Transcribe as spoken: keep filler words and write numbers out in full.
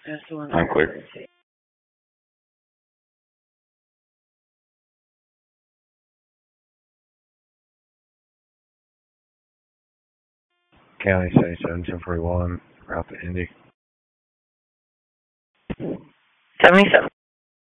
That's the one. I'm clear. County seventy-seven ten forty-one, route to Indy. seventy-seven.